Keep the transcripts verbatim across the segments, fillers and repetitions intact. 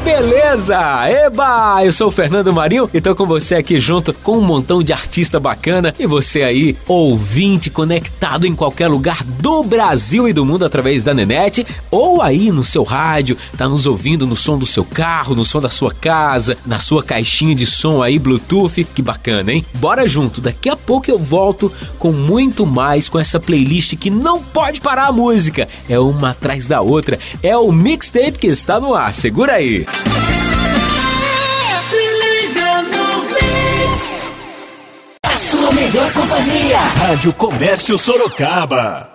beleza? Eba! Eu sou o Fernando Marinho e tô com você aqui junto com um montão de artista bacana e você aí, ouvinte, conectado em qualquer lugar do Brasil e do mundo através da Nenete ou aí no seu rádio, tá nos ouvindo no som do seu carro, no som da sua casa, na sua caixinha de som aí, Bluetooth. Que bacana, hein? Bora junto, daqui a pouco eu volto com muito mais com essa playlist que não pode parar a música. É uma atrás da outra, é o mixtape que está no ar, segura aí. A sua melhor companhia. Rádio Comércio Sorocaba.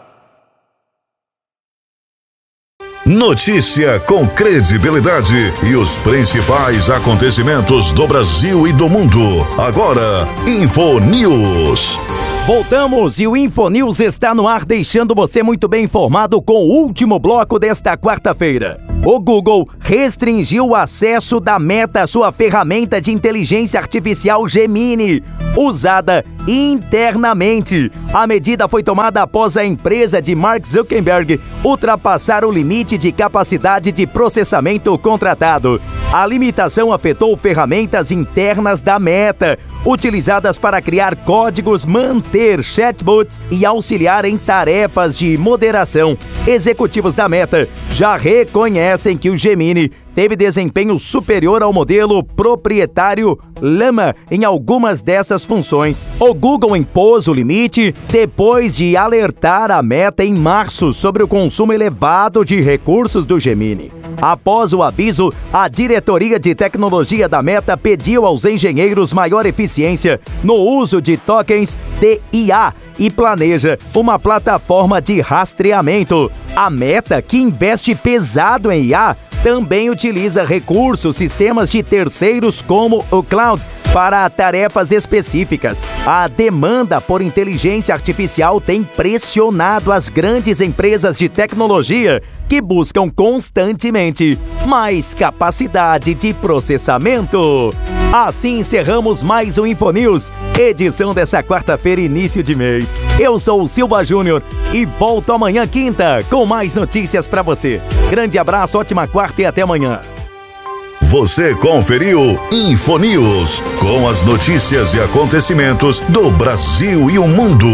Notícia com credibilidade e os principais acontecimentos do Brasil e do mundo. Agora, InfoNews. Voltamos e o InfoNews está no ar, deixando você muito bem informado com o último bloco desta quarta-feira. O Google restringiu o acesso da Meta à sua ferramenta de inteligência artificial Gemini, usada internamente. A medida foi tomada após a empresa de Mark Zuckerberg ultrapassar o limite de capacidade de processamento contratado. A limitação afetou ferramentas internas da Meta, utilizadas para criar códigos, manter chatbots e auxiliar em tarefas de moderação. Executivos da Meta já reconhecem que o Gemini teve desempenho superior ao modelo proprietário Llama em algumas dessas funções. O Google impôs o limite depois de alertar a Meta em março sobre o consumo elevado de recursos do Gemini. Após o aviso, a diretoria de tecnologia da Meta pediu aos engenheiros maior eficiência no uso de tokens de I A e planeja uma plataforma de rastreamento. A Meta, que investe pesado em I A, também utiliza recursos, sistemas de terceiros como o cloud para tarefas específicas. A demanda por inteligência artificial tem pressionado as grandes empresas de tecnologia que buscam constantemente mais capacidade de processamento. Assim encerramos mais um InfoNews, edição dessa quarta-feira, início de mês. Eu sou o Silva Júnior e volto amanhã quinta com mais notícias para você. Grande abraço, ótima quarta e até amanhã. Você conferiu InfoNews, com as notícias e acontecimentos do Brasil e o mundo.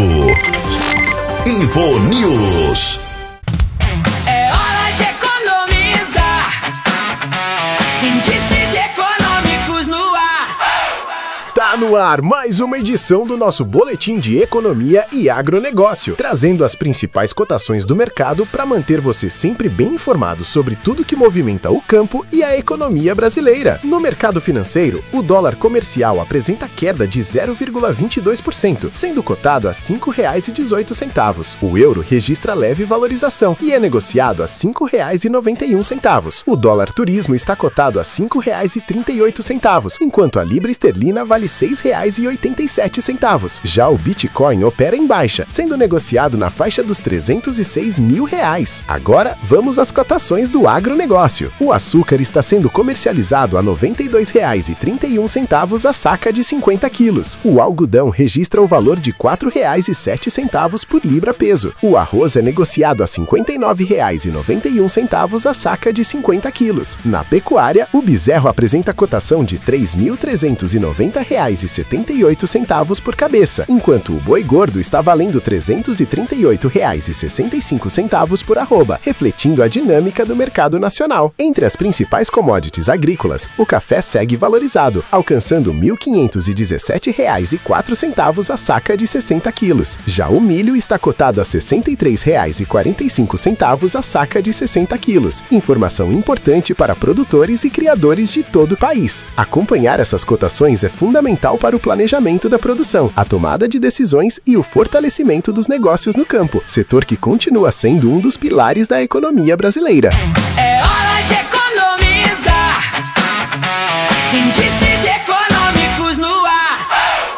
InfoNews. É hora de economizar. Índices econômicos no ar. Tá no ar mais uma edição do nosso Boletim de Economia e Agronegócio, trazendo as principais cotações do mercado para manter você sempre bem informado sobre tudo que movimenta o campo e a economia brasileira. No mercado financeiro, o dólar comercial apresenta queda de zero vírgula vinte e dois por cento, sendo cotado a cinco reais e dezoito centavos. O euro registra leve valorização e é negociado a cinco reais e noventa e um centavos. O dólar turismo está cotado a cinco reais e trinta e oito centavos, enquanto a libra esterlina vale seis reais e oitenta e sete centavos. Já o Bitcoin opera em baixa, sendo negociado na faixa dos trezentos e seis mil reais. Agora, vamos às cotações do agronegócio. O açúcar está sendo comercializado a noventa e dois reais e trinta e um centavos a saca de cinquenta quilos. O algodão registra o valor de quatro reais e sete centavos por libra peso. O arroz é negociado a cinquenta e nove reais e noventa e um centavos a saca de cinquenta quilos. Na pecuária, o bezerro apresenta cotação de três mil trezentos e noventa reais e setenta e oito centavos por cabeça, enquanto o boi gordo está valendo trezentos e trinta e oito reais e sessenta e cinco centavos por arroba, refletindo a dinâmica do mercado nacional. Entre as principais commodities agrícolas, o café segue valorizado, alcançando mil quinhentos e dezessete reais e quatro centavos a saca de sessenta quilos. Já o milho está cotado a sessenta e três reais e quarenta e cinco centavos a saca de sessenta quilos. Informação importante para produtores e criadores de todo o país. Acompanhar essas cotações é fundamental para o planejamento da produção, a tomada de decisões e o fortalecimento dos negócios no campo, setor que continua sendo um dos pilares da economia brasileira. É hora de economizar. Índices econômicos no ar.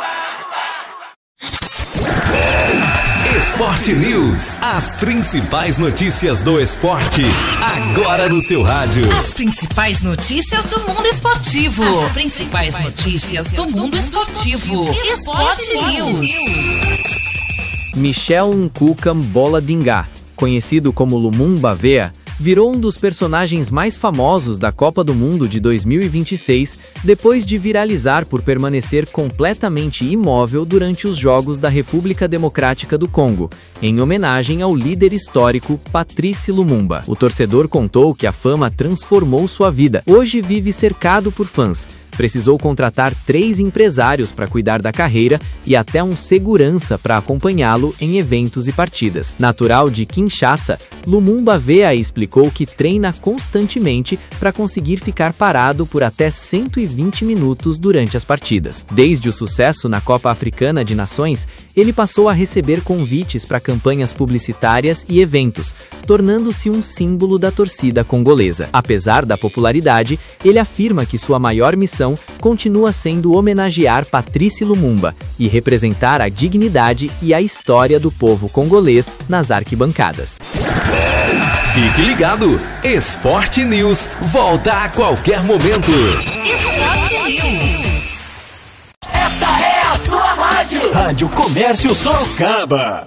Esporte News. As principais notícias do esporte. Agora no seu rádio. As principais notícias do mundo esportivo. As principais notícias do mundo esportivo. Esporte News. Michel Nkuka Mbola Dingá, conhecido como Lumumba Vea, virou um dos personagens mais famosos da Copa do Mundo de dois mil e vinte e seis, depois de viralizar por permanecer completamente imóvel durante os Jogos da República Democrática do Congo, em homenagem ao líder histórico Patrice Lumumba. O torcedor contou que a fama transformou sua vida. Hoje vive cercado por fãs. Precisou contratar três empresários para cuidar da carreira e até um segurança para acompanhá-lo em eventos e partidas. Natural de Kinshasa, Lumumba Veia explicou que treina constantemente para conseguir ficar parado por até cento e vinte minutos durante as partidas. Desde o sucesso na Copa Africana de Nações, ele passou a receber convites para campanhas publicitárias e eventos, tornando-se um símbolo da torcida congolesa. Apesar da popularidade, ele afirma que sua maior missão continua sendo homenagear Patrice Lumumba e representar a dignidade e a história do povo congolês nas arquibancadas. Fique ligado, Esporte News volta a qualquer momento. Esporte News. Esta é a sua rádio. Rádio Comércio Sorocaba.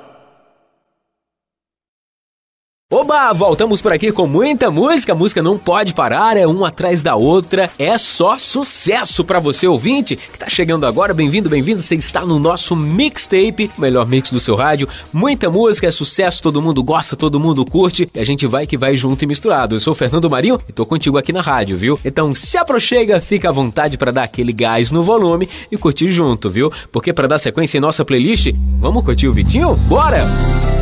Oba, voltamos por aqui com muita música, a música não pode parar, é uma atrás da outra, é só sucesso pra você ouvinte que tá chegando agora, bem-vindo, bem-vindo, você está no nosso mixtape, o melhor mix do seu rádio, muita música, é sucesso, todo mundo gosta, todo mundo curte, e a gente vai que vai junto e misturado. Eu sou o Fernando Marinho e tô contigo aqui na rádio, viu? Então se aproxega, fica à vontade pra dar aquele gás no volume e curtir junto, viu? Porque pra dar sequência em nossa playlist, vamos curtir o Vitinho? Bora!